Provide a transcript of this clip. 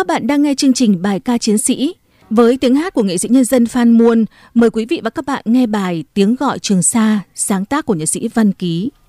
Các bạn đang nghe chương trình Bài ca chiến sĩ với tiếng hát của nghệ sĩ nhân dân Phan Muôn. Mời quý vị và các bạn nghe bài Tiếng gọi Trường Sa, sáng tác của nhạc sĩ Văn Ký.